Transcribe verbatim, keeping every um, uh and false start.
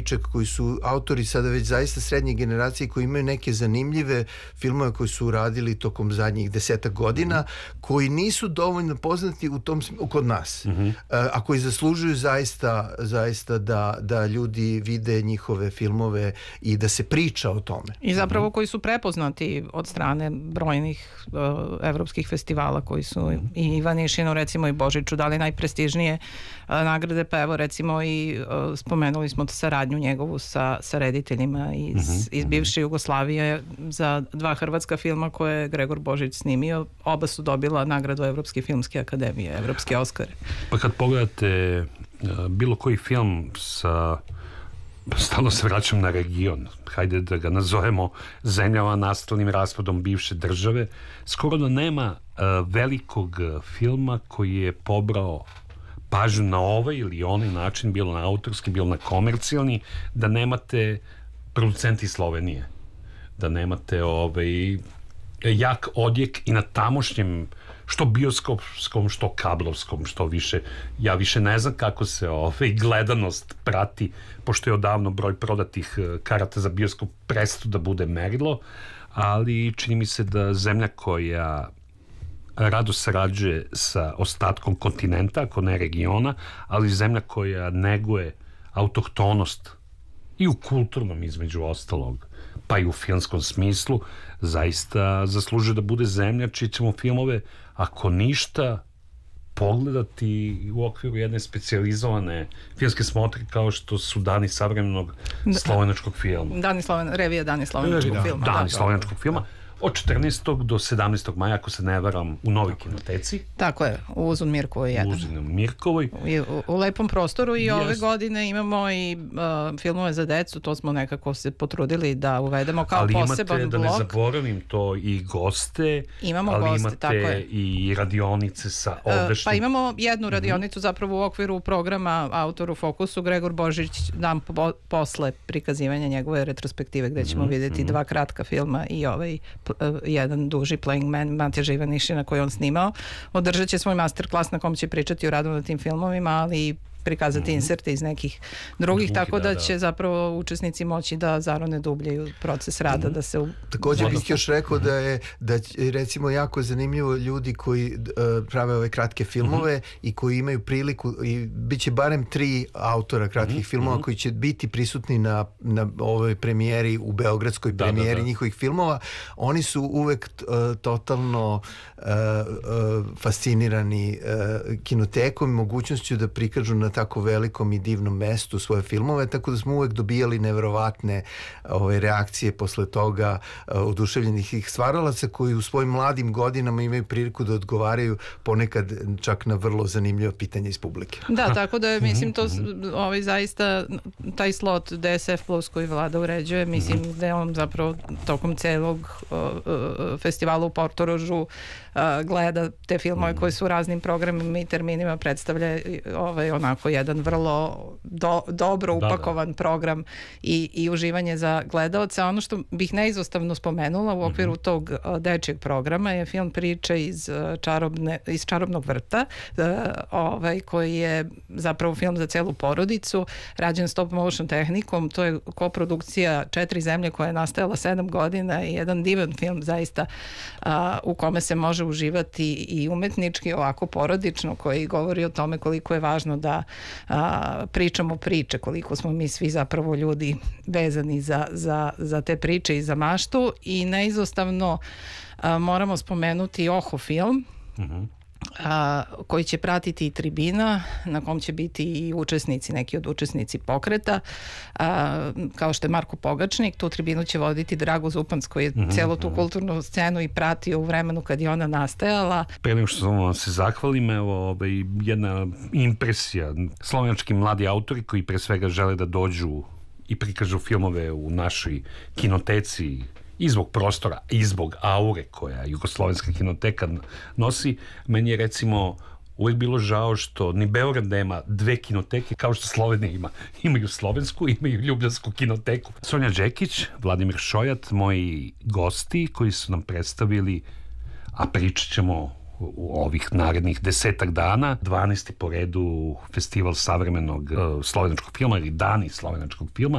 Dečak, koji su autori sada već zaista srednje generacije, koji imaju neke zanimljive filmove koje su uradili tokom zadnjih desetak godina, mm-hmm. koji nisu dovoljno poznati u tom, kod nas, mm-hmm. a koji zaslužuju zaista, zaista da, da ljudi vide njihove filmove i da se priča o tome. I zapravo mm-hmm. koji su prepoznati od strane brojnih uh, evropskih festivala koji su mm-hmm. i Ivanišinu recimo i Božiću dali najprestižnije uh, nagrade, pa evo recimo i uh, spomenuli smo saradnju njegovu sa, sa rediteljima iz, mm-hmm. iz bivše Jugoslavije za dva hrvatska filma koje je Gregor Božić snimio. Oba su dobila nagradu Evropske filmske akademije, Evropske Oskare. Pa kad pogledate uh, bilo koji film sa, stalno se vraćam na region, hajde da ga nazovemo zemljama nastalnim raspadom bivše države, skoro da nema uh, velikog filma koji je pobrao pažnju na ovaj ili onaj način, bilo na autorski, bilo na komercijalni, da nemate producenti Slovenije, da nemate ovaj jak odjek i na tamošnjem što bioskopskom, što kablovskom, što više, ja više ne znam kako se ovaj gledanost prati, pošto je odavno broj prodatih karata za bioskop prestao da bude merilo, ali čini mi se da zemlja koja rado sarađuje sa ostatkom kontinenta, ako ne regiona, ali zemlja koja neguje autohtonost i u kulturnom između ostalog, pa i u filmskom smislu, zaista zaslužuje da bude zemlja čiji ćemo filmove, ako ništa, pogledati u okviru jedne specijalizovane filmske smotre kao što su Dani savremenog slovenačkog filma. Dani Sloven, revija Dani slovenačkog da, filma. Dani da, slovenačkog da, filma. Od četrnaestog do sedamnaestog maja, ako se ne varam, u Novoj kinoteci. Tako je, u Uzun Mirkovoj jedan. U Uzun Mirkovoj. U, u lepom prostoru i yes. ove godine imamo i uh, filmove za decu, to smo nekako se potrudili da uvedemo kao ali poseban blok. Ali imate, da ne zaboravim to, i goste, imamo ali goste, imate tako je. I radionice sa ovdašnjim. Uh, pa imamo jednu radionicu mm-hmm. zapravo u okviru programa Autor u fokusu. Gregor Božić nam po, posle prikazivanja njegove retrospektive gde ćemo mm-hmm. vidjeti dva kratka filma i ovaj uh, jedan duži Playing Man Mateja Ivanišina koji on snimao. Održat će svoj masterclass na kom će pričati o radu na tim filmovima, ali i prikazati mm-hmm. inserte iz nekih drugih, Drugi, tako da, da će da. zapravo učesnici moći da zarone dublje u proces rada, mm-hmm. da se... U... Također bih još rekao mm-hmm. da je da je recimo jako zanimljivo ljudi koji uh, prave ove kratke filmove mm-hmm. i koji imaju priliku, i bit će barem tri autora kratkih mm-hmm. filmova koji će biti prisutni na, na ovoj premijeri, u beogradskoj da, premijeri da, da. njihovih filmova. Oni su uvek uh, totalno uh, uh, fascinirani uh, kinotekom i mogućnošću da prikažu na tako velikom i divnom mestu svoje filmove, tako da smo uvek dobijali neverovatne ove, reakcije posle toga, oduševljenih ih stvaralaca koji u svojim mladim godinama imaju priliku da odgovaraju ponekad čak na vrlo zanimljivo pitanje iz publike. Da, tako da mislim to ovaj, zaista taj slot D S F Plus koji vlada uređuje, mislim da je on zapravo tokom celog uh, uh, festivala u Portorožu uh, gleda te filmove koji su u raznim programima i terminima predstavlja ovaj, onako jedan vrlo do, dobro upakovan da, da. program i, i uživanje za gledaoca. Ono što bih neizostavno spomenula u okviru mm-hmm. tog dečjeg programa je film Priča iz, čarobne, iz Čarobnog vrta, ovaj, koji je zapravo film za celu porodicu, rađen stop motion tehnikom. To je koprodukcija četiri zemlje koja je nastajala sedam godina i jedan divan film zaista a, u kome se može uživati i umetnički, ovako porodično, koji govori o tome koliko je važno da a, pričamo priče, koliko smo mi svi zapravo ljudi vezani za, za, za te priče i za maštu. I neizostavno a, moramo spomenuti Oho film, mm-hmm. a, koji će pratiti i tribina, na kom će biti i učesnici, neki od učesnici pokreta, a, kao što je Marko Pogačnik. Tu tribinu će voditi Drago Zupans, koji je mm-hmm. cijelu tu kulturnu scenu i pratio u vremenu kad je ona nastajala. Pre nego što vam se zahvalim, evo ovaj, jedna impresija. Slovenački mladi autori koji pre svega žele da dođu i prikažu filmove u našoj kinoteci i zbog prostora, i zbog aure koja Jugoslovenska kinoteka nosi. Meni je recimo uvijek bilo žao što ni Beograd nema dve kinoteke kao što Slovenija ima. Imaju slovensku, imaju ljubljansku kinoteku. Sonja Đekić, Vladimir Šojat, moji gosti koji su nam predstavili, a pričat ćemo u ovih narednih desetak dana, dvanaesti po redu festival savremenog uh, slovenačkog filma ili dani slovenačkog filma.